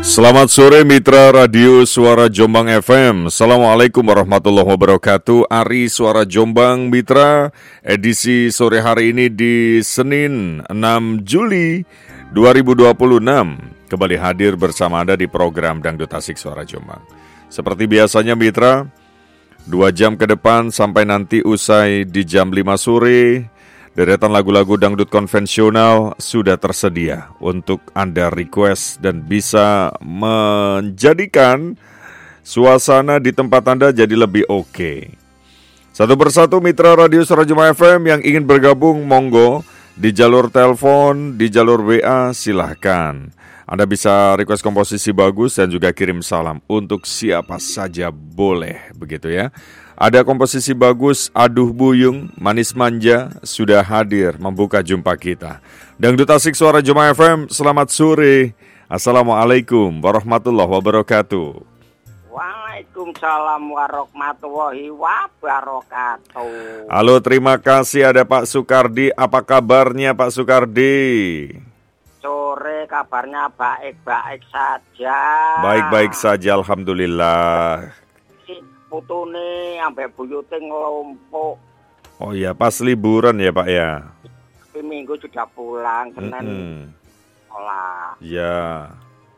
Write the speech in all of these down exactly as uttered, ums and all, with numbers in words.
Selamat sore mitra Radio Suara Jombang F M. Assalamualaikum warahmatullahi wabarakatuh. Ari Suara Jombang mitra, edisi sore hari ini di Senin enam Juli dua ribu dua puluh enam. Kembali hadir bersama Anda di program Dangdut Asik Suara Jombang. Seperti biasanya mitra, dua jam ke depan sampai nanti usai di jam lima sore. Deretan lagu-lagu dangdut konvensional sudah tersedia untuk Anda request dan bisa menjadikan suasana di tempat Anda jadi lebih oke. Satu persatu mitra Radio Suara Jombang F M yang ingin bergabung, monggo di jalur telepon, di jalur W A silahkan. Anda bisa request komposisi bagus dan juga kirim salam untuk siapa saja boleh, begitu ya. Ada komposisi bagus, Aduh Buyung, Manis Manja, sudah hadir membuka jumpa kita. Dangdut Asik Suara Jombang F M, selamat sore. Assalamualaikum warahmatullahi wabarakatuh. Waalaikumsalam warahmatullahi wabarakatuh. Halo, terima kasih ada Pak Sukardi. Apa kabarnya Pak Sukardi? Sore kabarnya baik-baik saja. Baik-baik saja, alhamdulillah. Putune sampai buyute ngelompok. Oh iya, pas liburan ya Pak ya. Tapi minggu sudah pulang, Senin Mm-hmm. sekolah. Ya.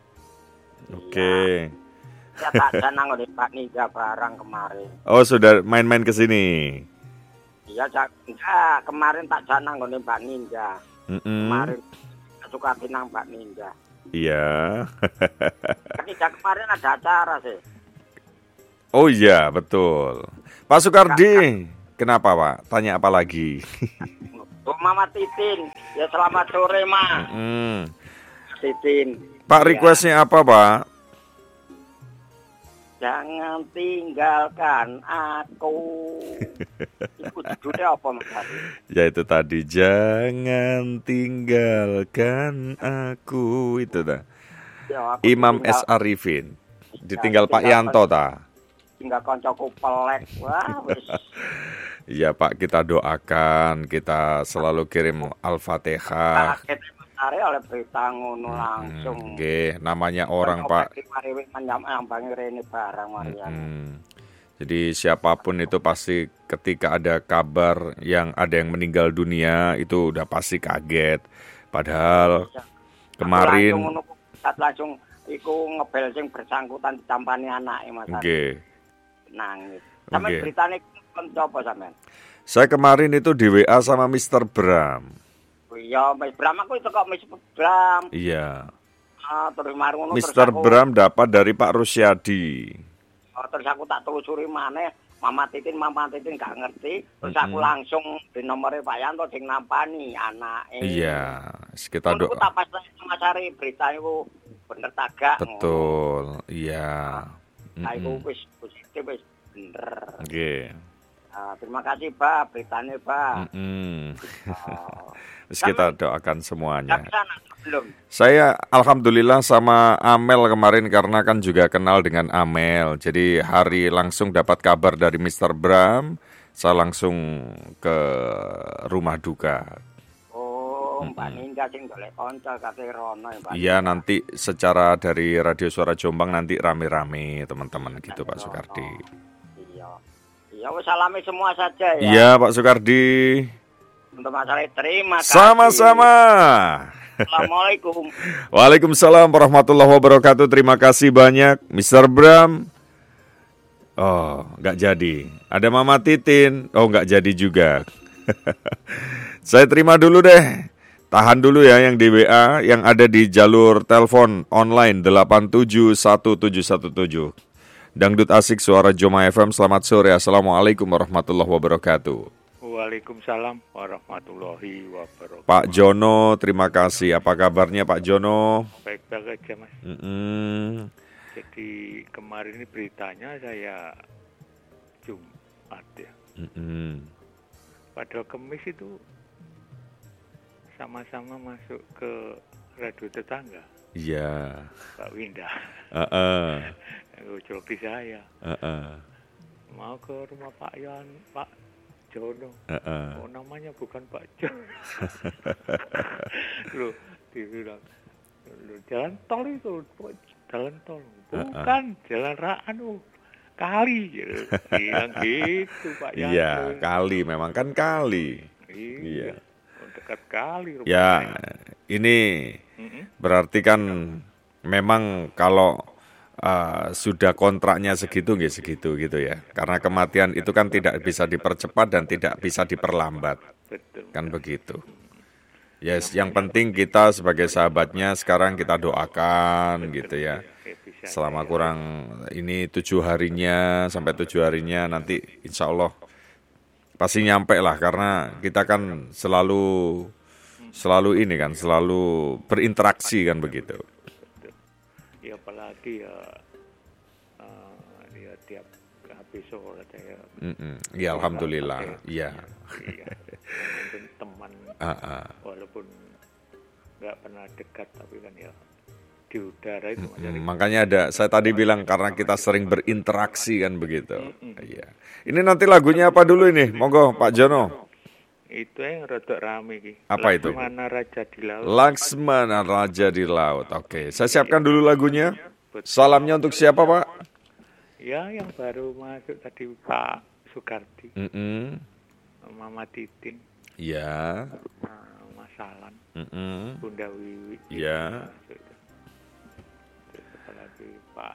Oke. Okay. Ya tak jangan ngomong Pak Ninja barang kemarin. Oh sudah main-main ke sini. Iya, enggak, kemarin tak jangan ngomong Pak Ninja. Mm-mm. Kemarin suka pinang Pak Ninja. Iya. Pak Ninja kemarin ada acara sih. Oh iya, betul. Pak Sukardi, kenapa Pak? Tanya apa lagi? Oh, Mama Titin, ya selamat sore Ma. Mm. Titin. Pak requestnya apa Pak? Jangan tinggalkan aku. Itu judulnya apa Mas? Ya itu tadi, jangan tinggalkan aku, itu dah. Ya, Imam tinggal, S. Arifin. Ditinggal ya, Pak Yanto ta. Tinggal koncoku pelek. Wah, wis. Iya Pak, kita doakan, kita selalu kirim Al-Fatihah. Hari oleh berita ngono langsung. Nggih, namanya orang Pak. Hmm. Jadi siapapun itu pasti ketika ada kabar yang ada yang meninggal dunia itu udah pasti kaget. Padahal kemarin langsung, langsung iku ngebel sing bersangkutan ditampani anake Mas. Nggih. Nangis. Sampe beritane coba sampean. Saya kemarin itu di W A sama mister Bram. Oh iya, Mas Bram aku itu kok mister Bram. Iya. Ah, terus marung mister Bram dapat dari Pak Rusyadi. Oh, terus aku tak telusuri maneh, Mama Titin, Mama Titin gak ngerti. Terus mm-hmm. aku langsung di nomornya Pak Yanto sing nampani anake. Iya, kita doa. Aku tak pas Mas Ari berita itu bener tagak. Betul, ngono. Iya. Nah, itu wis positif wis bener. Oke. Okay. Nah, terima kasih Pak, beritanya Pak. Mm-hmm. Oh. Terus kita doakan semuanya. Belum. Saya alhamdulillah sama Amel kemarin karena kan juga kenal dengan Amel. Jadi hari langsung dapat kabar dari mister Bram, saya langsung ke rumah duka. Oh, Mbak Ninja sing golek kanca kate rono Pak. Iya, nanti secara dari Radio Suara Jombang nanti rame-rame teman-teman gitu Pak Sukardi. Iya. Iya, wis salami semua saja ya. Iya, Pak Sukardi. Untuk masalah terima kasih. Sama-sama. Assalamualaikum. Waalaikumsalam warahmatullahi wabarakatuh. Terima kasih banyak mister Bram. Oh, nggak jadi. Ada Mama Titin. Oh, nggak jadi juga. Saya terima dulu deh. Tahan dulu ya yang di W A, yang ada di jalur telepon online delapan tujuh satu tujuh satu tujuh. Dangdut Asik Suara Jombang F M, selamat sore. Assalamualaikum warahmatullahi wabarakatuh. Waalaikumsalam warahmatullahi wabarakatuh. Pak Jono, terima kasih. Apa kabarnya Pak Jono? Baik-baik aja Mas. Mm-mm. Jadi kemarin ini beritanya saya Jumat ya. Mm-mm. Pada Kamis itu sama-sama masuk ke radio tetangga. Iya. Pak Winda. Uh-uh. Ucul di saya. Uh-uh. Mau ke rumah Pak Yan, Pak Jono. Uh-uh. Oh, namanya bukan Pak Jono. Loh, dibilang, jalan tol itu jalan tol. Bukan, uh-uh. jalan ra anu kali gitu. Bilang gitu Pak Yanto. Iya, kali memang kan kali. Iya. Oh, dekat kali. Ya, ini mm-hmm. berarti kan memang kalau uh, sudah kontraknya segitu nggih segitu gitu ya. Karena kematian itu kan tidak bisa dipercepat dan tidak bisa diperlambat. Betul. Kan begitu. Yes, yang penting kita sebagai sahabatnya sekarang kita doakan gitu ya. Selama kurang ini tujuh harinya sampai tujuh harinya nanti insya Allah pasti nyampe lah karena kita kan selalu selalu ini kan selalu berinteraksi kan begitu. Ya apalagi ya uh, ya tiap habis sholat ya. Ya alhamdulillah. Iya. Teman uh-uh. walaupun nggak pernah dekat tapi kan ya di udara itu hmm, makanya ada saya tadi bilang karena kita sering berinteraksi kan begitu. Iya. Ini nanti lagunya apa dulu ini? Monggo Pak Jono. Itu yang rada rame iki. Apa itu? Laksmana Raja di Laut. Laksmana Raja di Laut. Oke, saya siapkan dulu lagunya. Salamnya untuk siapa, Pak? Ya, yang baru masuk tadi Pak Sukardi. Mm-mm. Mama Titin. Iya. Mas Salan. Mm-mm. Bunda Wiwi. Iya. Terus apalagi Pak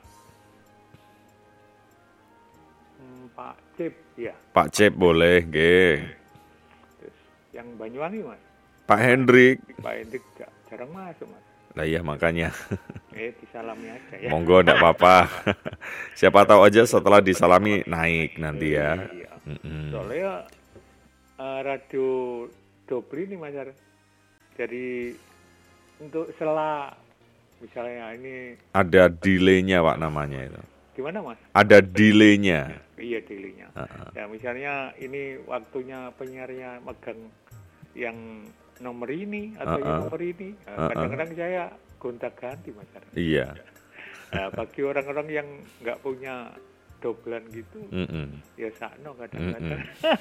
hmm, Pak Cip, ya. Pak Cip boleh, nggih. Terus yang Banyuwangi, Mas. Pak Hendrik. Pak Hendrik jarang masuk, Mas. Lah iya makanya. Eh, disalami aja ya. Monggo enggak apa-apa. Siapa tahu aja setelah disalami naik nanti ya. Iya. Mm-mm. Soalnya uh, radio double ini Mas Ar. Jadi untuk sela misalnya ini ada delay-nya Pak namanya itu. Gimana Mas? Ada delay-nya. Iya delay-nya. Uh-uh. Ya misalnya ini waktunya penyiarnya megang yang nomor ini atau uh-uh. yang nomor ini. Uh, uh-uh. Kadang-kadang saya gonta-ganti Mas Ar. Iya. Nah, bagi orang-orang yang nggak punya doblan gitu, Mm-mm. ya sakno kadang-kadang.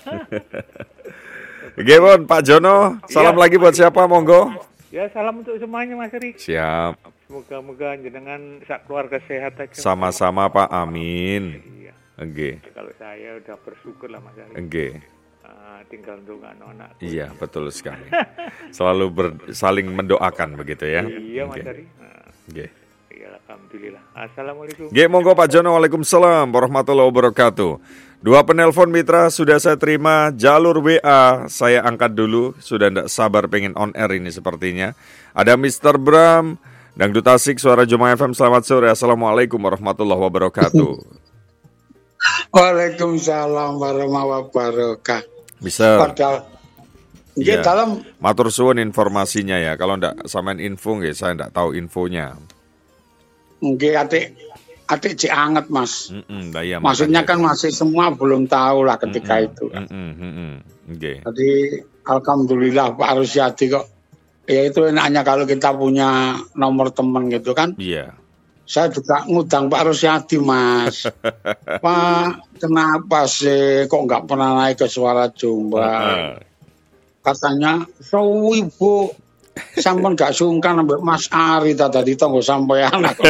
Oke Bon, Pak Jono, salam ya. Lagi buat siapa, monggo? Ya salam untuk semuanya Mas Eri. Siap. Semoga-moga jenengan sak keluarga sehat aja. Sama-sama Pak, amin. Iya. Oke. Kalau saya udah bersyukur lah Mas Eri. Oke. Uh, tinggal untuk anak-anak. Iya, betul sekali. Selalu ber- saling mendoakan begitu ya. Iya Mas Eri. Oke. Ya, alhamdulillah. Assalamualaikum. Nggih, monggo Pak Jono. Waalaikumsalam warahmatullahi wabarakatuh. Dua penelpon mitra sudah saya terima. Jalur W A saya angkat dulu. Sudah tidak sabar pengen on air ini sepertinya. Ada mister Bram, Dangdut Asik, Suara Jombang F M. Selamat sore. Assalamualaikum warahmatullahi wabarakatuh. Waalaikumsalam warahmatullahi wabarakatuh. Bisa. Padahal ya. dalam matur suwun informasinya ya. Kalau ndak samain info nggih, saya ndak tahu infonya. Nggih atik atik cek anget Mas. Mm-mm, iya, maksudnya kan masih semua belum tahu lah ketika mm-mm, itu. Mm-mm, mm-mm, okay. Jadi alhamdulillah Pak Rusyadi kok. Ya itu enaknya kalau kita punya nomor teman gitu kan. Iya. Yeah. Saya juga ngundang Pak Rusyadi Mas. Pak, kenapa sih kok nggak pernah naik ke Suara Jombang? Uh-uh. Katanya, so ibu. Sampun gak sungkan ambek Mas Ari tadi tonggo sampean aku.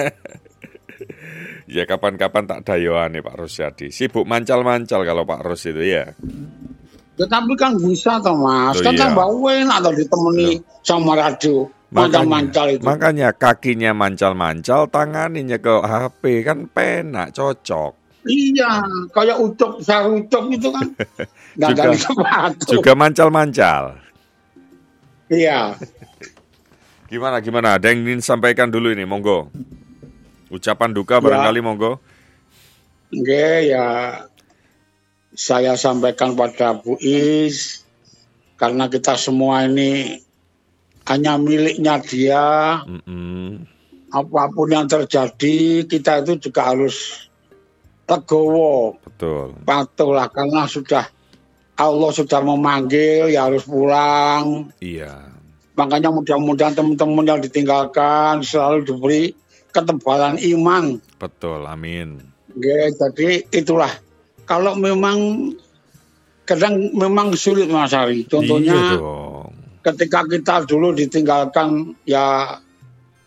Ya kapan-kapan tak dayoane Pak Rusyadi. Sibuk mancal-mancal kalau Pak Rus itu ya. Tetapi kan bisa toh Mas. Loh, kan iya. tambah enak atau ditemani Loh. sama radio. Mancal-mancal itu. Makanya kakinya mancal-mancal, tanganinya ke H P kan penak, cocok. Iya, kayak ucok, sarucok itu kan. Gak juga, ada sepatu. Juga mancal-mancal. Iya. Gimana gimana? Ada yang ingin sampaikan dulu ini, monggo. Ucapan duka barangkali, ya. Monggo. Oke, ya. Saya sampaikan pada Bu Is, karena kita semua ini hanya miliknya dia. Mm-mm. Apapun yang terjadi, kita itu juga harus legowo. Betul. Patuhlah, karena sudah Allah sudah memanggil, ya harus pulang. Iya. Makanya mudah-mudahan teman-teman yang ditinggalkan selalu diberi ketebalan iman. Betul, amin. Oke, jadi itulah. Kalau memang kadang memang sulit Mas Ari. Contohnya iya dong. Ketika kita dulu ditinggalkan, ya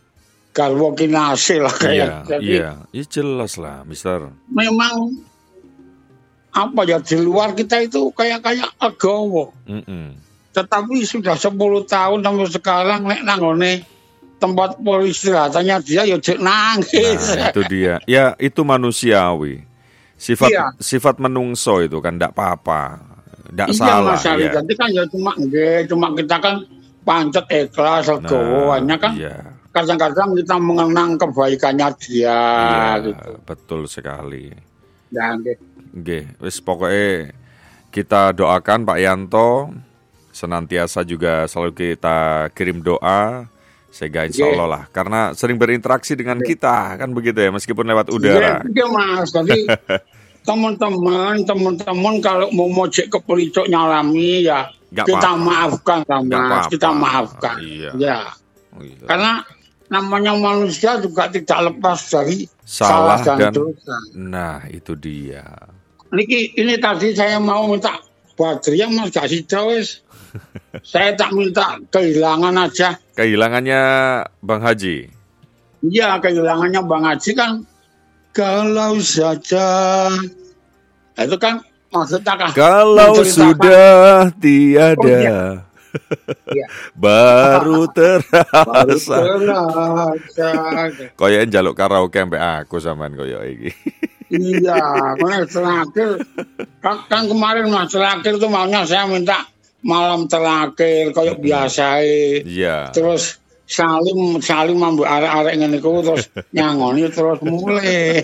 garwa kinasih lah kayak. Iya, Jadi iya, ya jelas lah, Mister. memang apa ya di luar kita itu kayak kayak agowo. Mm-mm. Tetapi sudah sepuluh tahun sampai sekarang nek nanggone tempat peristirahatannya dia ya jek nangis. Nah, itu dia. Ya, itu manusiawi. Sifat Iya. sifat menungso itu kan ndak apa-apa. Ndak Iya salah. Mas Ali, Ya. jadi kan ya cuma nggih, cuma kita kan pancet ikhlas legowo, hanya kan iya. kadang-kadang kita mengenang kebaikannya dia Iya, gitu. betul sekali. Ya nggih. Nggih, wis pokoknya kita doakan Pak Yanto senantiasa juga selalu kita kirim doa sehingga insya Allah lah, karena sering berinteraksi dengan kita kan begitu ya, meskipun lewat udara. Iya, iya Mas. Jadi teman-teman, teman-teman kalau mau mojek ke pelicuk nyalami ya Nggak kita apa-apa. maafkan lah, Nggak Mas. apa-apa. Kita maafkan. Iya. Ya. Oh, iya. Karena namanya manusia juga tidak lepas dari Salah salah, dan, dan- dosa. Nah itu dia. Niki, ini tadi saya mau minta Badriah Mas gak sida wis. Saya tak minta kehilangan aja. Kehilangannya Bang Haji. Iya, kehilangannya Bang Haji kan kalau saja. Nah, itu kan maksudnya kan Kalau menceritakan- sudah tiada, Oh, iya. Iya. baru terasa. Terasa. Koyoke njaluk karaoke ambek aku sampean koyo iki. Iya, karena terakhir kan, kan kemarin Mas terakhir tuh maunya saya minta malam terakhir kayak biasa. Iya. Terus salim salim mambu arek-arek ngene iku terus nyangoni terus mulai.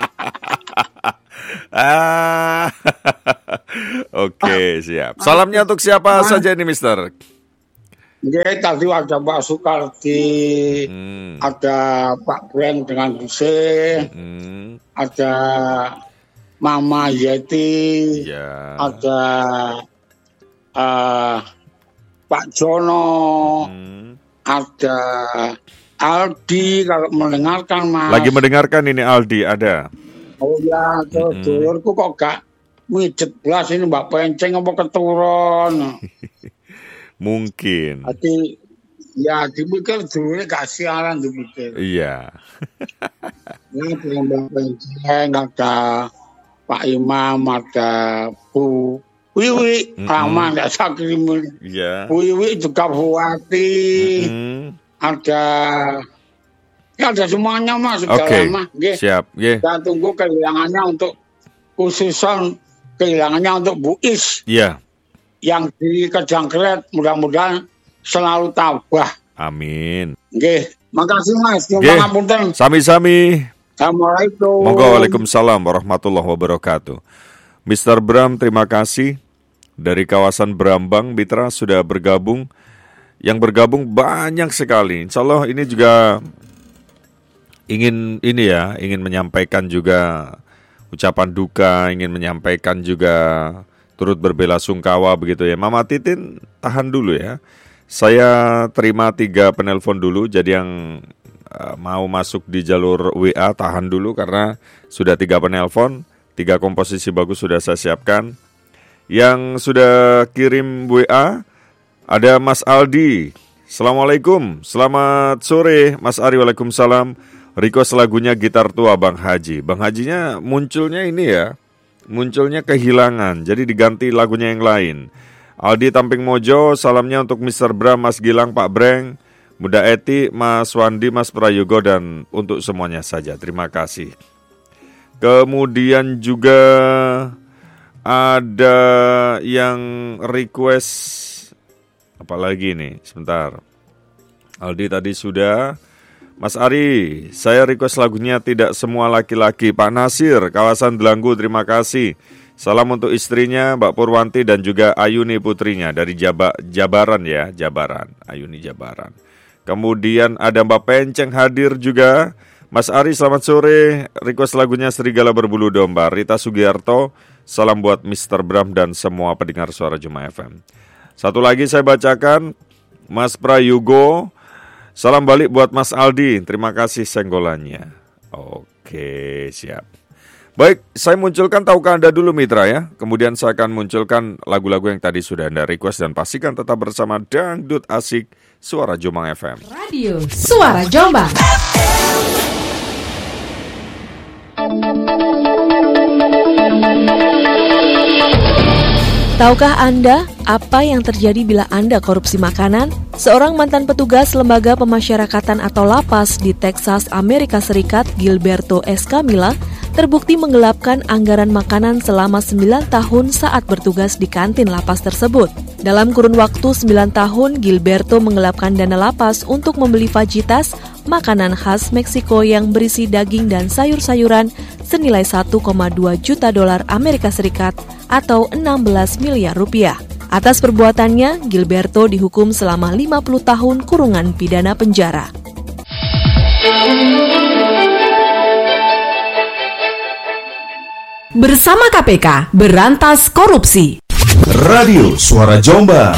Ah. Oke, siap. Salamnya untuk siapa saja ini, Mister? Nggih, tadi ada Pak Sukardi, Hmm. ada Pak Bren dengan Buse, Hmm. ada Mama Yeti, Ya. ada eh, Pak Jono, Hmm. ada Aldi kalau mendengarkan Mas. Lagi mendengarkan ini Aldi ada. Oh ya, terus Mm-mm. dulurku kok gak mijet belas ini Mbak Penceng apa keturun. Mungkin. Jadi ya dipikir dulu gak siaran dipikir. Iya. Ya dengan Mbak Penceng ada Pak Imam, ada Bu Wiwi, Mm-mm. lama gak saya kirimin. Iya. Bu Wiwi juga Buati, Hmm. ada ya ada semuanya Mas sudah Oke. lama. Nggih. Siap. Nggih. Kita tunggu kehilangannya untuk khususan kehilangannya untuk Bu Is Iya. yang di Kejangkret, mudah-mudahan selalu tabah. Amin. Nggih, makasih Mas. Nggih. Nyuwun ngapunten. Sami-sami. Assalamualaikum. Monggo, waalaikumsalam warahmatullahi wabarakatuh. Mister Bram, terima kasih. Dari kawasan Brambang, Mitra sudah bergabung. Yang bergabung banyak sekali. Insya Allah ini juga ingin ini ya, ingin menyampaikan juga ucapan duka, ingin menyampaikan juga turut berbelasungkawa begitu ya. Mama Titin, tahan dulu ya. Saya terima tiga penelpon dulu, jadi yang uh, mau masuk di jalur W A tahan dulu karena sudah tiga penelpon, tiga komposisi bagus sudah saya siapkan. Yang sudah kirim W A ada Mas Aldi. Assalamualaikum, selamat sore Mas Ari, waalaikumsalam. Request lagunya Gitar Tua Bang Haji. Bang Hajinya munculnya ini ya, munculnya kehilangan, jadi diganti lagunya yang lain. Aldi Tamping Mojo, salamnya untuk Mister Bram, Mas Gilang, Pak Breng, Bunda Eti, Mas Wandi, Mas Prayogo, dan untuk semuanya saja. Terima kasih. Kemudian juga ada yang request, apalagi nih, sebentar. Aldi tadi sudah. Mas Ari, saya request lagunya Tidak Semua Laki-Laki. Pak Nasir, kawasan Delanggu, terima kasih. Salam untuk istrinya, Mbak Purwanti, dan juga Ayuni putrinya dari Jaba, Jabaran ya, Jabaran, Ayuni Jabaran. Kemudian ada Mbak Penceng hadir juga. Mas Ari, selamat sore. Request lagunya Serigala Berbulu Domba. Rita Sugiarto, salam buat Mister Bram dan semua pendengar Suara Jumat F M. Satu lagi saya bacakan, Mas Prayogo. Salam balik buat Mas Aldi, terima kasih senggolannya. Oke, siap. Baik, saya munculkan tahukah Anda dulu Mitra ya. Kemudian saya akan munculkan lagu-lagu yang tadi sudah Anda request. Dan pastikan tetap bersama Dangdut Asik Suara Jombang F M. Radio Suara Jombang. Tahukah Anda apa yang terjadi bila Anda korupsi makanan? Seorang mantan petugas Lembaga Pemasyarakatan atau Lapas di Texas, Amerika Serikat, Gilberto Escamilla, terbukti menggelapkan anggaran makanan selama sembilan tahun saat bertugas di kantin lapas tersebut. Dalam kurun waktu sembilan tahun, Gilberto menggelapkan dana lapas untuk membeli fajitas, makanan khas Meksiko yang berisi daging dan sayur-sayuran senilai satu koma dua juta dolar Amerika Serikat atau enam belas miliar rupiah. Atas perbuatannya, Gilberto dihukum selama lima puluh tahun kurungan pidana penjara. Bersama K P K, berantas korupsi. Radio Suara Jombang.